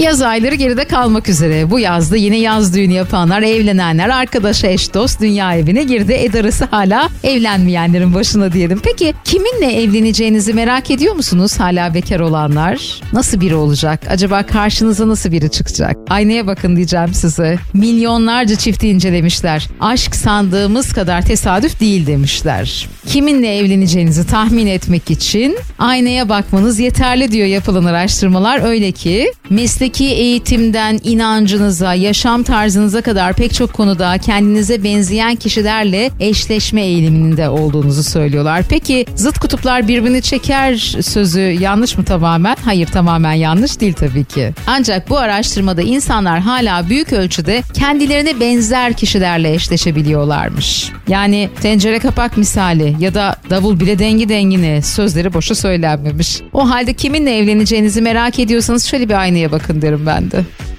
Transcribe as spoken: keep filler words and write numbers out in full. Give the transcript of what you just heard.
Yaz ayları geride kalmak üzere. Bu yazda yine yaz düğünü yapanlar, evlenenler, arkadaş, eş, dost dünya evine girdi. E darısı hala evlenmeyenlerin başına diyelim. Peki kiminle evleneceğinizi merak ediyor musunuz hala bekar olanlar? Nasıl biri olacak? Acaba karşınıza nasıl biri çıkacak? Aynaya bakın diyeceğim size. Milyonlarca çifti incelemişler. Aşk sandığımız kadar tesadüf değil demişler. Kiminle evleneceğinizi tahmin etmek için aynaya bakmanız yeterli diyor yapılan araştırmalar. Öyle ki mesleki eğitimden inancınıza, yaşam tarzınıza kadar pek çok konuda kendinize benzeyen kişilerle eşleşme eğiliminde olduğunuzu söylüyorlar. Peki zıt kutuplar birbirini çeker sözü yanlış mı tamamen? Hayır, tamamen yanlış değil tabii ki. Ancak bu araştırmada insanlar hala büyük ölçüde kendilerine benzer kişilerle eşleşebiliyorlarmış. Yani tencere kapak misali ya da davul bile dengi dengine, sözleri boşa söylenmemiş. O halde kiminle evleneceğinizi merak ediyorsanız şöyle bir aynaya bakın derim ben de.